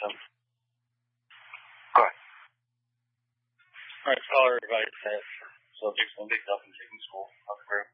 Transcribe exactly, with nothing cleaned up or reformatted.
them. Go ahead. All right, caller advice that subjects when picked up and taken to school. How's the group?